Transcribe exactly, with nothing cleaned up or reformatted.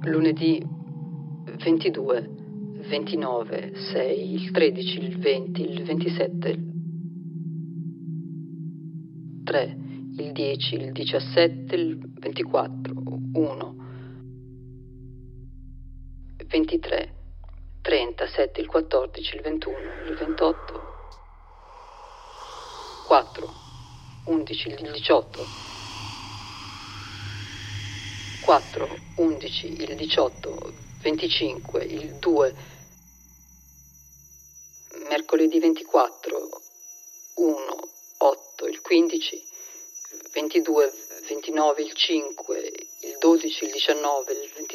lunedì ventidue, ventinove, sei, il tredici, il venti, il ventisette, il tre, il dieci, il diciassette, il ventiquattro, uno, ventitré, trentasette, il quattordici, il ventuno, il ventotto, quattro, undici, il diciotto, quattro, undici, il diciotto, venticinque, il due, mercoledì ventiquattro, uno, otto, il quindici, ventidue, ventinove, il cinque, il dodici, il diciannove, il venti